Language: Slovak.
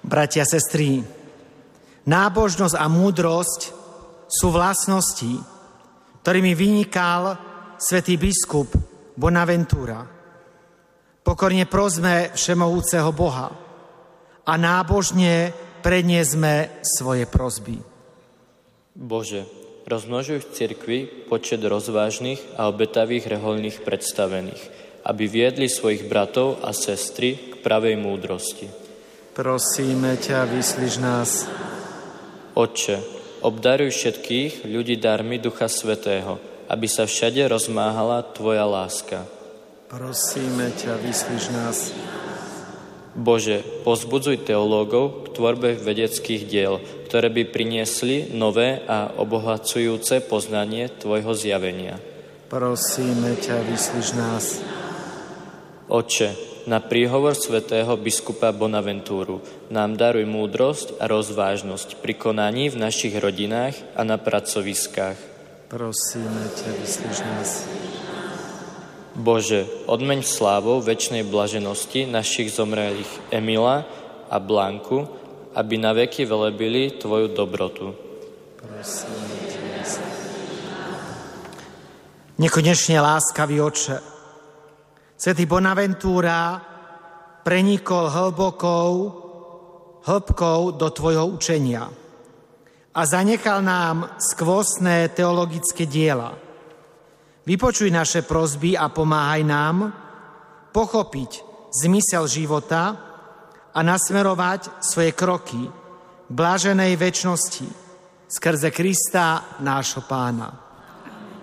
Bratia, sestry, nábožnosť a múdrosť sú vlastnosti, ktorými vynikal svätý biskup Bonaventura. Pokorne prosme všemohúceho Boha a nábožne predniesme svoje prosby. Bože, rozmnožuj v cirkvi počet rozvážnych a obetavých rehoľných predstavených, aby viedli svojich bratov a sestry k pravej múdrosti. Prosíme ťa, vyslíš nás. Otče, obdaruj všetkých ľudí darmi Ducha Svätého, aby sa všade rozmáhala Tvoja láska. Prosíme ťa, vyslíš nás. Bože, povzbudzuj teológov k tvorbe vedeckých diel, ktoré by priniesli nové a obohacujúce poznanie Tvojho zjavenia. Prosíme ťa, vyslíš nás. Otče, na príhovor svätého biskupa Bonaventúru nám daruj múdrosť a rozvážnosť pri konaní v našich rodinách a na pracoviskách. Prosíme ťa, vyslíš nás. Bože, odmeň slávou večnej blaženosti našich zomrelých Emila a Blanku, aby na veky velebili Tvoju dobrotu. Prosíme ťa. Nekonečne láskavý Otče, svätý Bonaventúra prenikol hĺbkou do Tvojho učenia a zanechal nám skvostné teologické diela. Vypočuj naše prosby a pomáhaj nám pochopiť zmysel života a nasmerovať svoje kroky k bláženej večnosti skrze Krista nášho Pána.